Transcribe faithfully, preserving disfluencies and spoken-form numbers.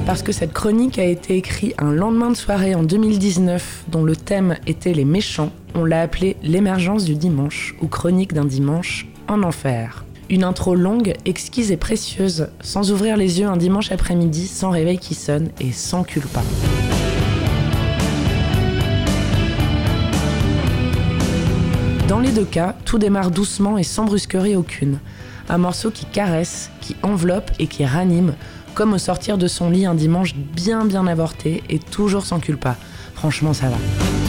Parce que cette chronique a été écrite un lendemain de soirée en deux mille dix-neuf dont le thème était les méchants, on l'a appelée l'émergence du dimanche ou chronique d'un dimanche en enfer. Une intro longue, exquise et précieuse, sans ouvrir les yeux un dimanche après-midi, sans réveil qui sonne et sans culpa. Dans les deux cas, tout démarre doucement et sans brusquerie aucune. Un morceau qui caresse, qui enveloppe et qui ranime, comme au sortir de son lit un dimanche bien bien avorté et toujours sans culpa. Franchement, ça va.